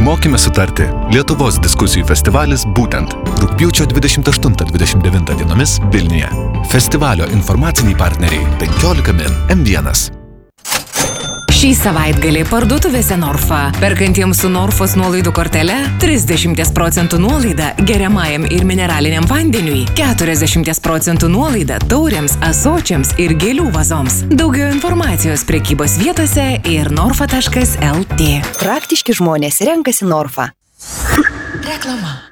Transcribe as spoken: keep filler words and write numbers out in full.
Išmokime sutarti. Lietuvos diskusijų festivalis būtent rugpjūčio dvidešimt aštuntą dvidešimt devintą dienomis Vilniuje. Festivalio informaciniai partneriai penkiolika min, M vienas. Šį savaitgalį parduotuvėse Norfa. Perkantiems su Norfos nuolaidų kortele trisdešimt procentų nuolaida geriamajam ir mineraliniam vandeniui, keturiasdešimt procentų nuolaida taurėms, ąsočiams ir gėlių vazoms. Daugiau informacijos prekybos vietose ir norfa taškas el tė. Praktiški žmonės renkasi Norfa. Reklama.